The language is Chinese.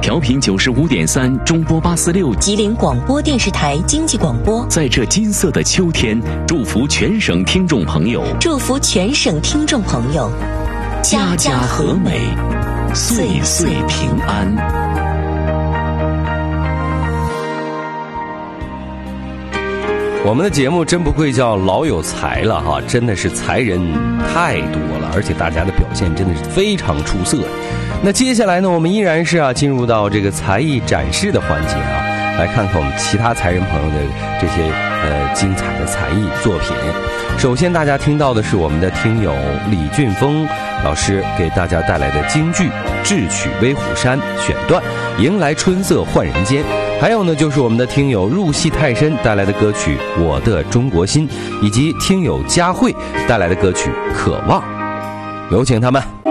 调频95.3中波846 吉林广播电视台经济广播。 在这金色的秋天，祝福全省听众朋友， 祝福全省听众朋友， 家家和美，岁岁平安。 我们的节目真不愧叫老有才了哈，真的是才人太多了，而且大家的表现真的是非常出色。那接下来呢，我们依然是进入到这个才艺展示的环节来看看我们其他才人朋友的这些精彩的才艺作品。首先大家听到的是我们的听友李俊峰老师给大家带来的京剧《智取威虎山》选段《迎来春色换人间》，还有呢就是我们的听友入戏太深带来的歌曲《我的中国心》，以及听友佳慧带来的歌曲《渴望》。有请他们。